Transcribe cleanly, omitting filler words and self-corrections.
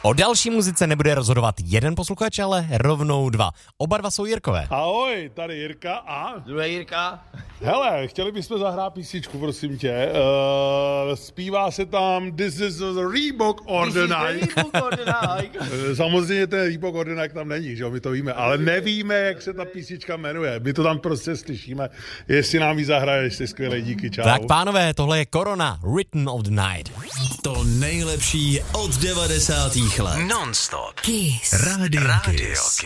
O další muzice nebude rozhodovat jeden posluchač, ale rovnou dva. Oba dva jsou Jirkové. Ahoj, tady Jirka a... Druhý Jirka. Hele, chtěli bychom zahrát písničku, prosím tě. Zpívá se tam This is the Reebok or the Nike. Samozřejmě ten Reebok or the Nike tam není, že jo, my to víme, ale nevíme, jak se ta písnička jmenuje. My to tam prostě slyšíme. Jestli nám ji zahraješ, jsi skvělý, díky, čau. Tak pánové, tohle je Corona, Written of the Night. To nejlepší od 90. let. Non-stop. Kiss. Radio Kiss.